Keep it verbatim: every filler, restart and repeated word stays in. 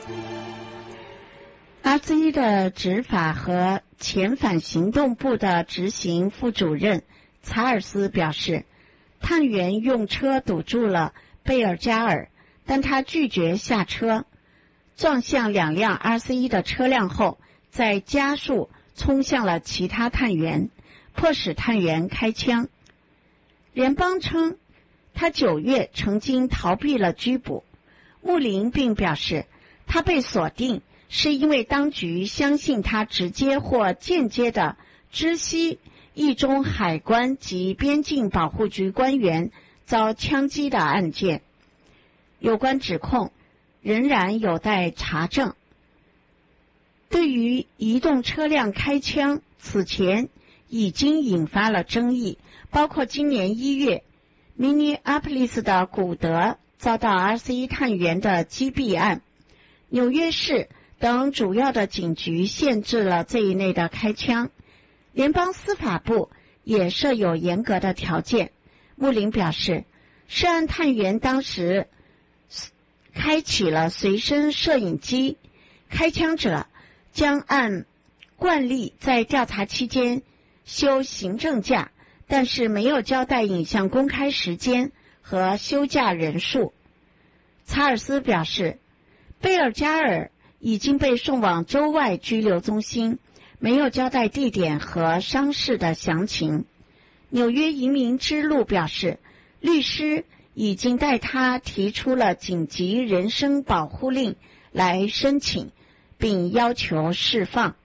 R C E 的执法和遣返行动部的执行副主任查尔斯表示，探员用车堵住了贝尔加尔，但他拒绝下车，撞向两辆 R C E 的车辆后，再加速冲向了其他探员，迫使探员开枪。联邦称他九月曾经逃避了拘捕。穆林并表示，他被锁定是因为当局相信他直接或间接地知悉一宗海关及边境保护局官员遭枪击的案件。有关指控仍然有待查证。对于移动车辆开枪，此前已经引发了争议，包括今年一月，明尼阿波利斯的古德遭到 R C E 探员的击毙案，纽约市等主要的警局限制了这一类的开枪。联邦司法部也设有严格的条件。穆林表示，涉案探员当时开启了随身摄影机，开枪者将按惯例在调查期间休行政假，但是没有交代影像公开时间和休假人数。查尔斯表示，贝尔加尔已经被送往州外拘留中心，没有交代地点和伤势的详情。纽约移民之路表示，律师已经带他提出了紧急人身保护令来申请，并要求释放。